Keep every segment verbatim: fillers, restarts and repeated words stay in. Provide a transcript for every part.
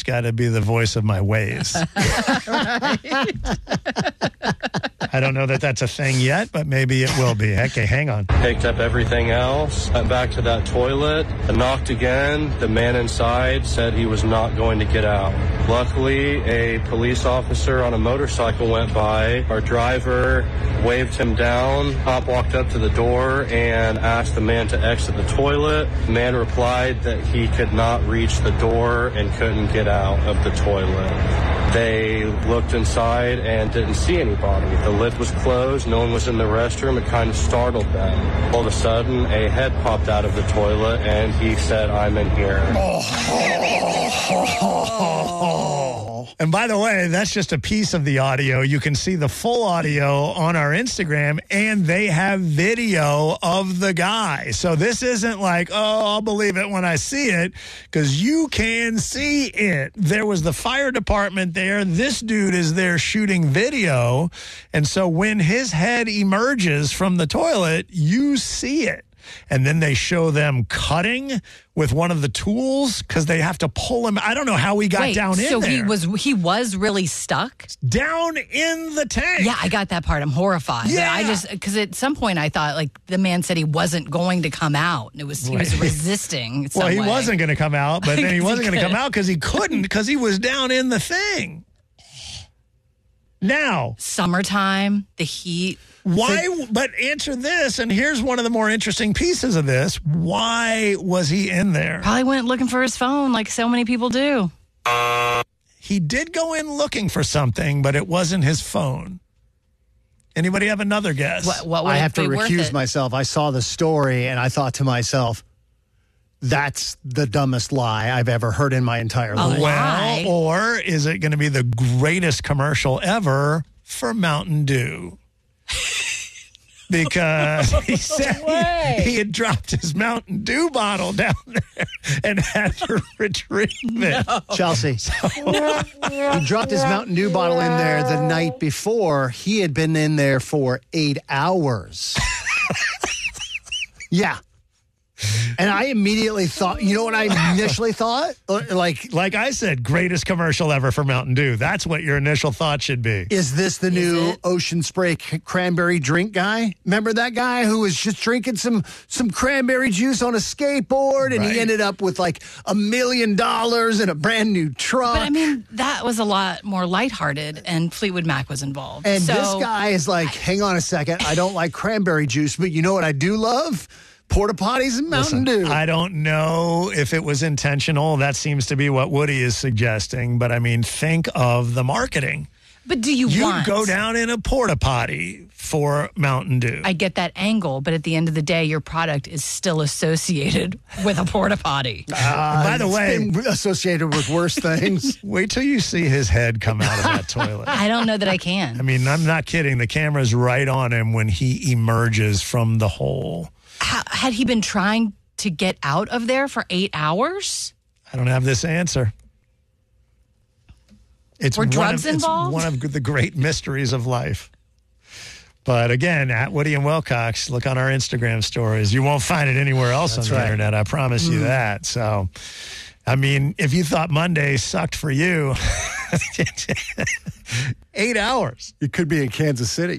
just got to be the voice of my ways. I don't know that that's a thing yet, but maybe it will be. Okay, hang on. Picked up everything else, went back to that toilet, knocked again. The man inside said he was not going to get out. Luckily, a police officer on a motorcycle went by. Our driver waved him down. Cop walked up to the door and asked the man to exit the toilet. The man replied that he could not reach the door and couldn't get out of the toilet. They looked inside and didn't see anybody. The lid was closed. No one was in the restroom. It kind of startled them. All of a sudden, a head popped out of the toilet, and he said, "I'm in here." And by the way, that's just a piece of the audio. You can see the full audio on our Instagram, and they have video of the guy. So this isn't like, oh, I'll believe it when I see it, because you can see it. There was the fire department there. This dude is there shooting video. And so when his head emerges from the toilet, you see it. And then they show them cutting with one of the tools because they have to pull him. I don't know how he got Wait, down in so there. he was he was really stuck? Down in the tank. Yeah, I got that part. I'm horrified. Yeah. I just, because at some point I thought, like, the man said he wasn't going to come out. And it was, he was resisting. Well, he way. wasn't going to come out, but then he wasn't going to come out because he couldn't because he was down in the thing. Now. Summertime, the heat. Why? But answer this, and here's one of the more interesting pieces of this. Why was he in there? Probably went looking for his phone like so many people do. He did go in looking for something, but it wasn't his phone. Anybody have another guess? What, what would I it have to be worth recuse it? myself. I saw the story, and I thought to myself, that's the dumbest lie I've ever heard in my entire life. lie? Well, or is it going to be the greatest commercial ever for Mountain Dew? Because he said he, he had dropped his Mountain Dew bottle down there and had to retrieve it. No. Chelsea, he dropped his Mountain Dew bottle in there the night before. He had been in there for eight hours. Yeah. And I immediately thought, you know what I initially thought? Like, like I said, greatest commercial ever for Mountain Dew. That's what your initial thought should be. Is this the Is new it? Ocean Spray c- cranberry drink guy? Remember that guy who was just drinking some some cranberry juice on a skateboard, and Right. he ended up with like a million dollars and a brand new truck? But I mean, that was a lot more lighthearted, and Fleetwood Mac was involved. and so, this guy is like, hang on a second, I don't like cranberry juice, but you know what I do love? Porta potties and Mountain Listen, Dew. I don't know if it was intentional. That seems to be what Woody is suggesting. But I mean, think of the marketing. But do you You'd want? go down in a porta potty for Mountain Dew. I get that angle, but at the end of the day, your product is still associated with a porta potty. Uh, By the it's way- been associated with worse things. Wait till you see his head come out of that toilet. I don't know that I can. I mean, I'm not kidding. The camera's right on him when he emerges from the hole. How, had he been trying to get out of there for eight hours? I don't have this answer. It's Were one drugs of, involved? It's one of the great mysteries of life. But again, at Woody and Wilcox, look on our Instagram stories. You won't find it anywhere else That's on the right. internet. I promise you that. So, I mean, if you thought Monday sucked for you, eight hours. You could be in Kansas City.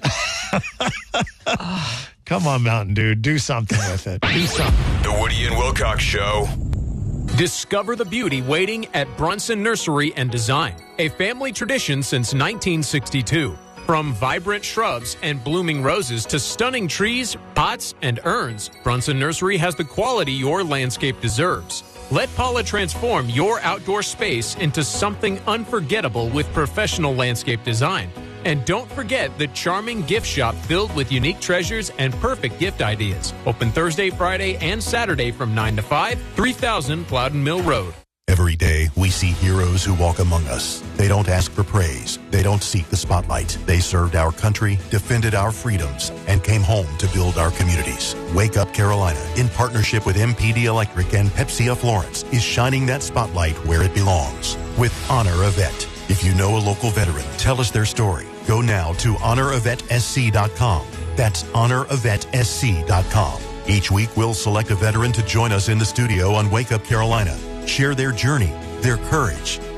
Come on, Mountain Dew. Do something with it. Do something. The Woody and Wilcox Show. Discover the beauty waiting at Brunson Nursery and Design, a family tradition since nineteen sixty-two. From vibrant shrubs and blooming roses to stunning trees, pots, and urns, Brunson Nursery has the quality your landscape deserves. Let Paula transform your outdoor space into something unforgettable with professional landscape design. And don't forget the charming gift shop filled with unique treasures and perfect gift ideas. Open Thursday, Friday, and Saturday from nine to five, three thousand Plowden Mill Road. Every day, we see heroes who walk among us. They don't ask for praise. They don't seek the spotlight. They served our country, defended our freedoms, and came home to build our communities. Wake Up Carolina, in partnership with M P D Electric and Pepsi of Florence, is shining that spotlight where it belongs with Honor a Vet. If you know a local veteran, tell us their story. Go now to honor a vet s c dot com. That's honor a vet s c dot com. Each week, we'll select a veteran to join us in the studio on Wake Up Carolina. Share their journey, their courage,